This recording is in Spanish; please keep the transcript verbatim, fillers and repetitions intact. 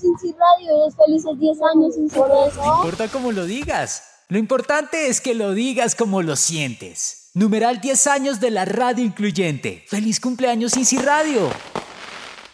Cincy Radio, es felices diez años, Cincy Radio. No importa cómo lo digas, lo importante es que lo digas como lo sientes. Numeral diez años de la radio incluyente. ¡Feliz cumpleaños, Cincy Radio!